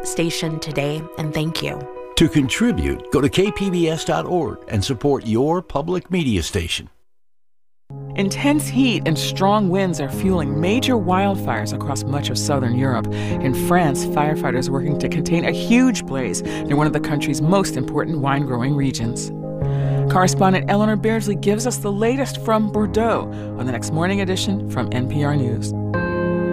station today, and thank you. To contribute, go to kpbs.org and support your public media station. Intense heat and strong winds are fueling major wildfires across much of southern Europe. In France, firefighters are working to contain a huge blaze near one of the country's most important wine-growing regions. Correspondent Eleanor Beardsley gives us the latest from Bordeaux on the next morning edition from NPR News.